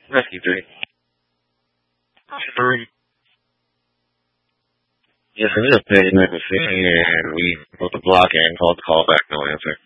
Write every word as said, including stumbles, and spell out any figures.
Rescue three. Three. Yes, I just paid Nick and we put the block in, called the call back, no answer.